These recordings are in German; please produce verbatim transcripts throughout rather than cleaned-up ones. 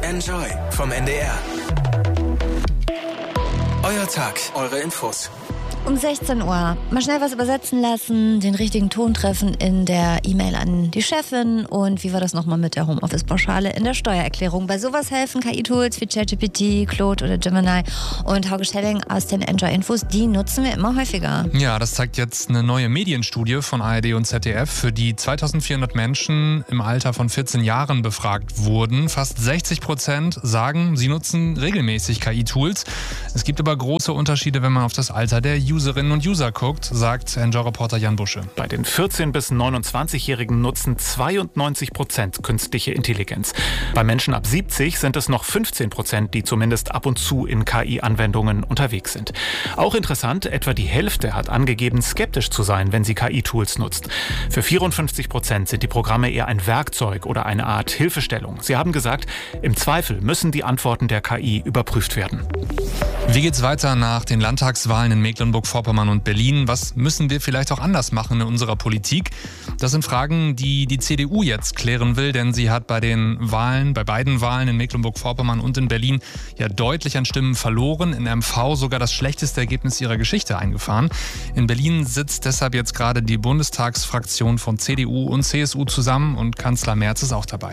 Enjoy vom N D R. Euer Tag, eure Infos. Um sechzehn Uhr mal schnell was übersetzen lassen, den richtigen Ton treffen in der E-Mail an die Chefin und wie war das nochmal mit der Homeoffice-Pauschale in der Steuererklärung. Bei sowas helfen K I-Tools wie ChatGPT, Claude oder Gemini und Hauke Schelling aus den Enjoy-Infos, die nutzen wir immer häufiger. Ja, das zeigt jetzt eine neue Medienstudie von A R D und Z D F, für die zweitausendvierhundert Menschen im Alter von vierzehn Jahren befragt wurden. Fast sechzig Prozent sagen, sie nutzen regelmäßig K I-Tools. Es gibt aber große Unterschiede, wenn man auf das Alter der Userinnen und User guckt, sagt Enjoy-Reporter Jan Busche. Bei den vierzehn- bis neunundzwanzigjährigen nutzen zweiundneunzig Prozent künstliche Intelligenz. Bei Menschen ab siebzig sind es noch fünfzehn Prozent, die zumindest ab und zu in K I-Anwendungen unterwegs sind. Auch interessant, etwa die Hälfte hat angegeben, skeptisch zu sein, wenn sie K I-Tools nutzt. Für vierundfünfzig Prozent sind die Programme eher ein Werkzeug oder eine Art Hilfestellung. Sie haben gesagt, im Zweifel müssen die Antworten der K I überprüft werden. Wie geht's weiter nach den Landtagswahlen in Mecklenburg-Vorpommern und Berlin? Was müssen wir vielleicht auch anders machen in unserer Politik? Das sind Fragen, die die C D U jetzt klären will, denn sie hat bei den Wahlen, bei beiden Wahlen in Mecklenburg-Vorpommern und in Berlin ja deutlich an Stimmen verloren. In M V sogar das schlechteste Ergebnis ihrer Geschichte eingefahren. In Berlin sitzt deshalb jetzt gerade die Bundestagsfraktion von C D U und C S U zusammen und Kanzler Merz ist auch dabei.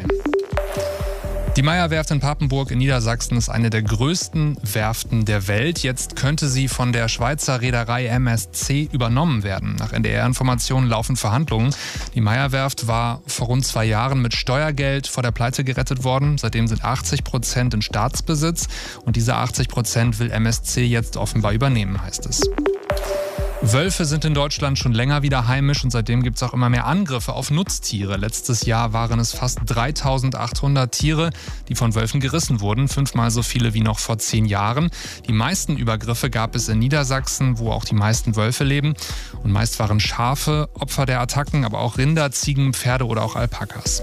Die Meyer-Werft in Papenburg in Niedersachsen ist eine der größten Werften der Welt. Jetzt könnte sie von der Schweizer Reederei M S C übernommen werden. Nach N D R-Informationen laufen Verhandlungen. Die Meyer-Werft war vor rund zwei Jahren mit Steuergeld vor der Pleite gerettet worden. Seitdem sind achtzig Prozent in Staatsbesitz. Und diese achtzig Prozent will M S C jetzt offenbar übernehmen, heißt es. Wölfe sind in Deutschland schon länger wieder heimisch und seitdem gibt es auch immer mehr Angriffe auf Nutztiere. Letztes Jahr waren es fast dreitausendachthundert Tiere, die von Wölfen gerissen wurden, fünfmal so viele wie noch vor zehn Jahren. Die meisten Übergriffe gab es in Niedersachsen, wo auch die meisten Wölfe leben. Und meist waren Schafe Opfer der Attacken, aber auch Rinder, Ziegen, Pferde oder auch Alpakas.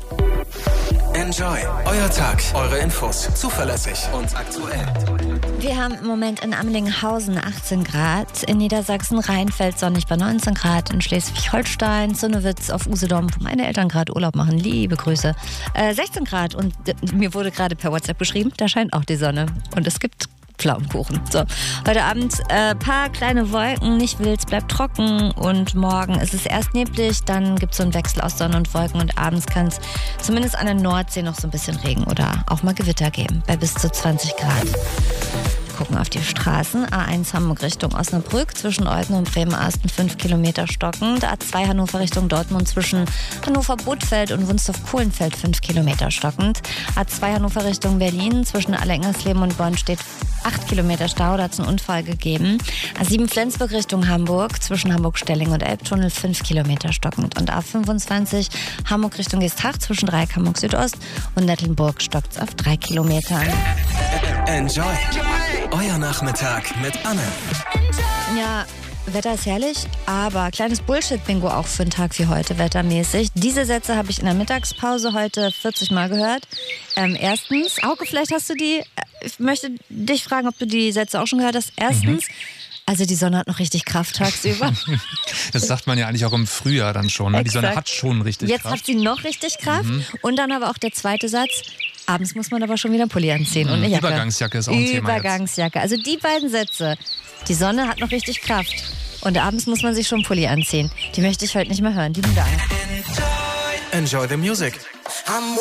Enjoy, euer Tag, eure Infos, zuverlässig und aktuell. Wir haben im Moment in Amlinghausen achtzehn Grad, in Niedersachsen Rheinfeld sonnig bei neunzehn Grad, in Schleswig-Holstein, Zonnewitz auf Usedom, wo meine Eltern gerade Urlaub machen, liebe Grüße, äh, sechzehn Grad und äh, mir wurde gerade per WhatsApp geschrieben, da scheint auch die Sonne und es gibt Pflaumenkuchen. So, heute Abend ein äh, paar kleine Wolken, nicht wild, es bleibt trocken und morgen ist es erst neblig, dann gibt es so einen Wechsel aus Sonne und Wolken und abends kann es zumindest an der Nordsee noch so ein bisschen Regen oder auch mal Gewitter geben, bei bis zu zwanzig Grad. Gucken auf die Straßen. A eins Hamburg Richtung Osnabrück, zwischen Olten und Bremen-Arsten fünf Kilometer stockend. A zwei Hannover Richtung Dortmund, zwischen Hannover-Bothfeld und Wunstorf-Kohlenfeld fünf Kilometer stockend. A zwei Hannover Richtung Berlin, zwischen Allerengnersleben und Bonn steht acht Kilometer Stau, da hat es einen Unfall gegeben. A sieben Flensburg Richtung Hamburg, zwischen Hamburg-Stelling und Elbtunnel fünf Kilometer stockend. Und A fünfundzwanzig Hamburg Richtung Geesthacht, zwischen Dreieck Hamburg Südost und Nettelnburg stockt es auf drei Kilometern. Enjoy, euer Nachmittag mit Anne. Ja, Wetter ist herrlich, aber kleines Bullshit-Bingo auch für einen Tag wie heute, wettermäßig. Diese Sätze habe ich in der Mittagspause heute vierzig Mal gehört. Ähm, erstens, Hauke, vielleicht hast du die, ich möchte dich fragen, ob du die Sätze auch schon gehört hast. Erstens, mhm. Also die Sonne hat noch richtig Kraft tagsüber. Das sagt man ja eigentlich auch im Frühjahr dann schon. Ne? Die Sonne hat schon richtig Jetzt Kraft. Jetzt hat sie noch richtig Kraft. Mhm. Und dann aber auch der zweite Satz. Abends muss man aber schon wieder einen Pulli anziehen und eine Jacke. Übergangsjacke ist auch ein Thema Übergangsjacke. Also die beiden Sätze. Die Sonne hat noch richtig Kraft. Und abends muss man sich schon einen Pulli anziehen. Die möchte ich heute nicht mehr hören. Lieben Dank. Enjoy the music.